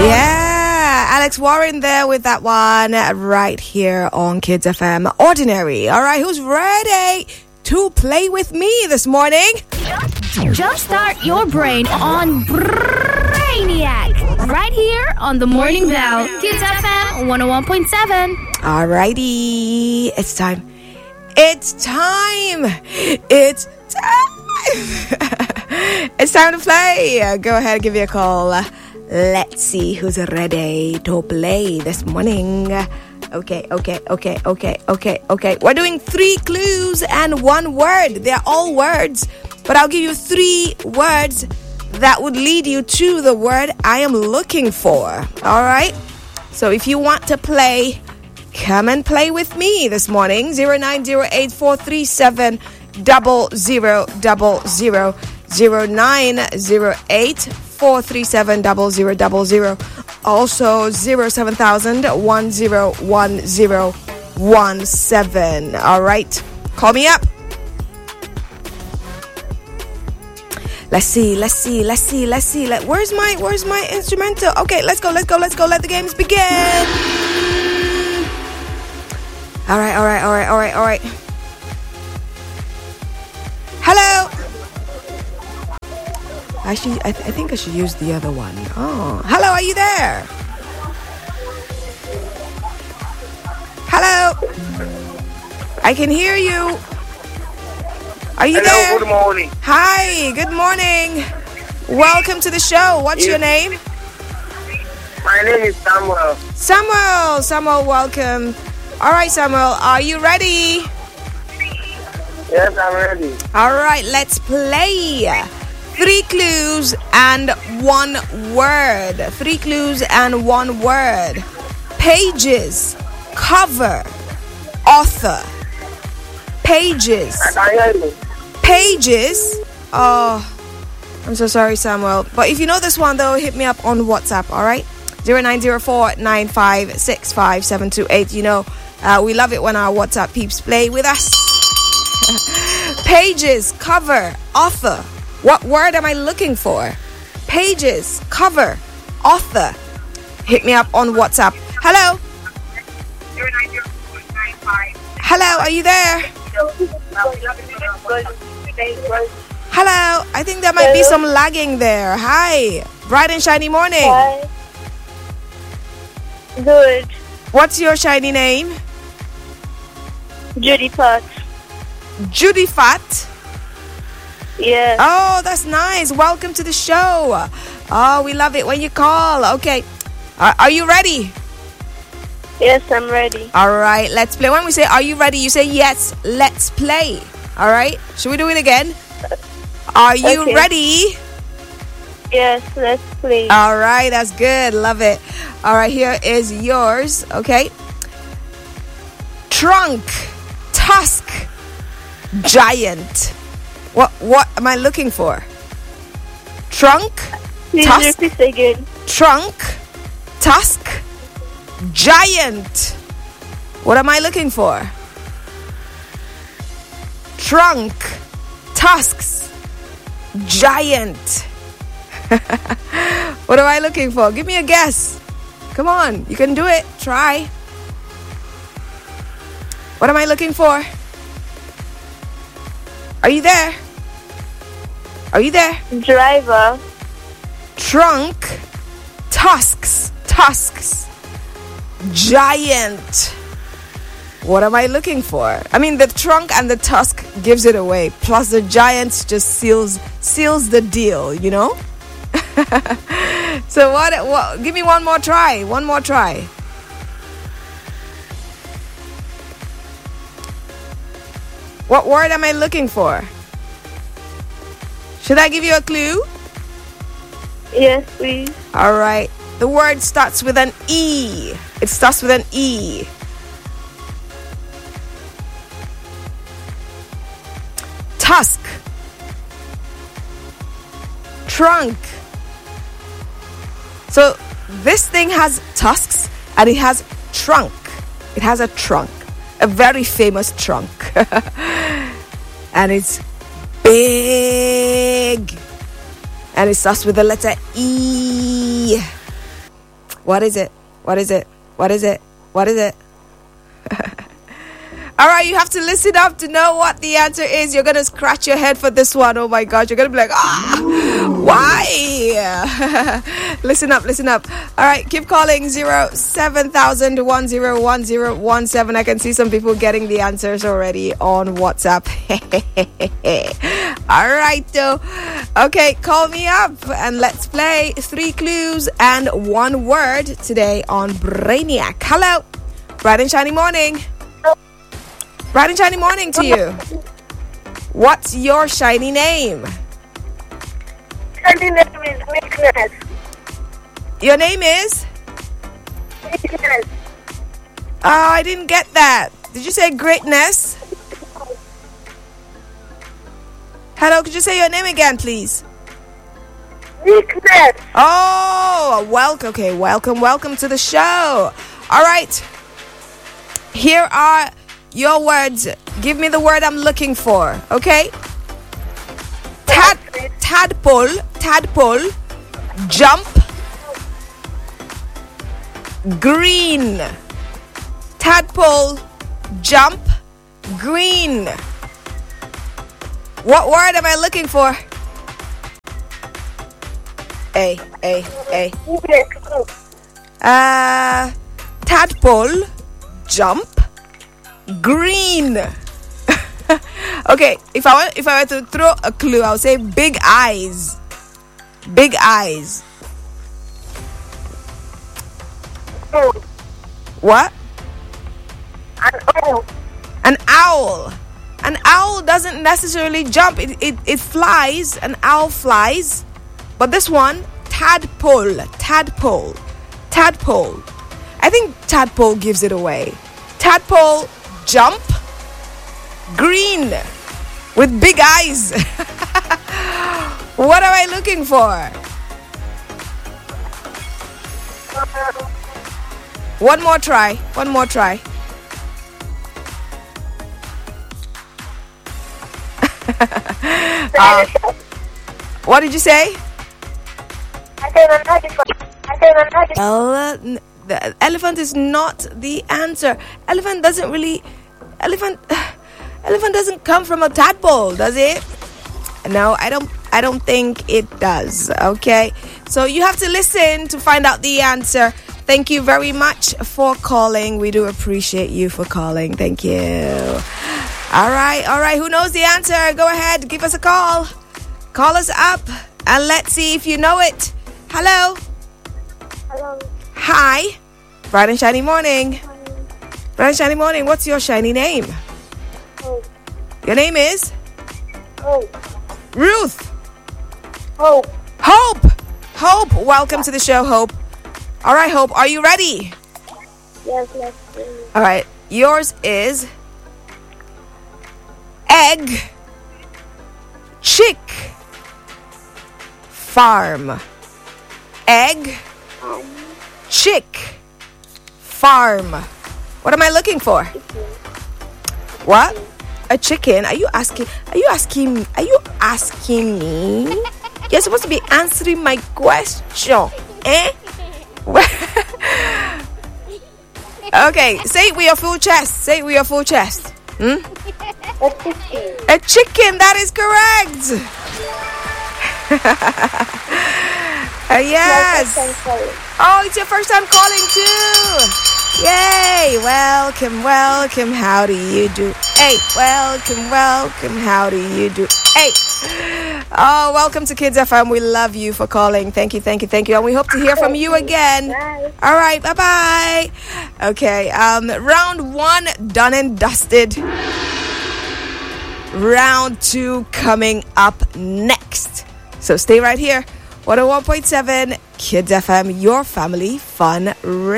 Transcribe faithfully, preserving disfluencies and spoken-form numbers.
Yeah, Alex Warren there with that one right here on Kids F M. Ordinary. All right, who's ready to play with me this morning? Jumpstart your brain on Brainiac right here on the Morning Bell. Kids F M one oh one point seven. All righty, it's time. It's time. It's time. It's time to play. Go ahead, give me a call. Let's see who's ready to play this morning. Okay, okay, okay, okay, okay, okay. We're doing three clues and one word. They're all words, but I'll give you three words that would lead you to the word I am looking for. All right? So if you want to play, come and play with me this morning. zero nine zero eight four three seven zero zero zero zero zero nine zero eight four three seven zero zero zero zero. Also zero seven thousand one zero one zero one seven. All right, call me up. Let's see, let's see, let's see, let's see. Let, where's my where's my instrumental? Okay, let's go, let's go, let's go. Let the games begin. All right, all right, all right, all right, all right. Hello. I should. I, th- I think I should use the other one. Oh, hello. Are you there? Hello. I can hear you. Are you Hello, there? Good morning. Hi. Good morning. Welcome to the show. What's Yes. your name? My name is Samuel. Samuel. Samuel. Welcome. All right, Samuel. Are you ready? Yes, I'm ready. All right. Let's play. Three clues and one word. Three clues and one word. Pages, cover, author. Pages, I can hear you. pages. Oh, I'm so sorry, Samuel. But if you know this one, though, hit me up on WhatsApp, all right? zero nine zero four nine five six five seven two eight. You know, uh, we love it when our WhatsApp peeps play with us. Pages, cover, author. What word am I looking for? Pages, cover, author. Hit me up on WhatsApp. Hello? Hello, are you there? Hello? I think there might be some lagging there. Hi. Bright and shiny morning. Hi. Good. What's your shiny name? Judy Potts. Judy Fat. Yes. Oh, that's nice. Welcome to the show. Oh, we love it when you call. Okay. Uh, are you ready? Yes, I'm ready. All right, let's play. When we say, are you ready? You say, yes, let's play. All right. Should we do it again? Are you Okay. ready? Yes, let's play. All right. That's good. Love it. All right. Here is yours. Okay. Trunk, tusk, giant. What what am I looking for? Trunk, Please tusk, repeat again. trunk, tusk, giant. What am I looking for? Trunk, tusks, giant. What am I looking for? Give me a guess. Come on, you can do it. Try. What am I looking for? Are you there? Are you there? Driver. Trunk, tusks, tusks, giant. What am I looking for? I mean, the trunk and the tusk gives it away. Plus, the giant just seals seals the deal. You know. So what, what? Give me one more try. One more try. What word am I looking for? Should I give you a clue? Yes, please. All right. The word starts with an E. It starts with an E. Tusk. Trunk. So this thing has tusks and it has trunk. It has a trunk. A very famous trunk. And it's big. And it starts with the letter E. What is it? What is it? What is it? What is it? All right, you have to listen up to know what the answer is. You're going to scratch your head for this one. Oh my gosh, you're going to be like, ah, why? Listen up, listen up. All right, keep calling zero seven thousand one zero one zero one seven. I can see some people getting the answers already on WhatsApp. All right, though. Okay, call me up and let's play three clues and one word today on Brainiac. Hello, bright and shiny morning. Bright and shiny morning to you. What's your shiny name? Shiny name is Weakness. Your name is? Weakness. Oh, I didn't get that. Did you say greatness? Hello, could you say your name again, please? Weakness. Oh, welcome. Okay, welcome, welcome to the show. All right. Here are your words. Give me the word I'm looking for, okay? Tad, tadpole, tadpole, jump, green. Tadpole, jump, green. What word am I looking for? A, A, A. Uh, tadpole, jump, green. Okay, if I were, if I were to throw a clue, I would say big eyes. Big eyes. Oh, What? an owl. An owl. An owl doesn't necessarily jump. It, it, it flies. An owl flies. But this one, tadpole. Tadpole. Tadpole. I think tadpole gives it away. Tadpole, jump, green, with big eyes. What am I looking for? One more try. One more try. uh, what did you say? I said an elephant. I said an elephant. Well, uh, n- the elephant is not the answer. Elephant doesn't really. Elephant. Elephant doesn't come from a tadpole, does it? No, I don't. I don't think it does. Okay, so you have to listen to find out the answer. Thank you very much for calling. We do appreciate you for calling. Thank you. All right, all right. Who knows the answer? Go ahead, give us a call. Call us up and let's see if you know it. Hello. Hello. Hi. Bright and shiny morning. Bright and shiny morning. What's your shiny name? Hope. Your name is? Hope. Ruth. Hope. Hope. Hope. Welcome to the show, Hope. All right, Hope. Are you ready? Yes, let's see. All right. Yours is egg, chick, farm. Egg, chick, farm. What am I looking for? What? A chicken? Are you asking? Are you asking? Are you asking me? You're supposed to be answering my question, eh? Okay, say it with your full chest. Say it with your full chest. Hmm? A chicken. A chicken. That is correct. Uh, yes. Oh, it's your first time calling too. Yay. Welcome, welcome. How do you do? Hey, welcome, welcome. How do you do? Hey. Oh, welcome to Kids F M. We love you for calling. Thank you, thank you, thank you. And we hope to hear from you again. Bye. All right, bye-bye. Okay, um, round one done and dusted. Round two coming up next. So stay right here. one oh one point seven Kids F M, your family fun radio.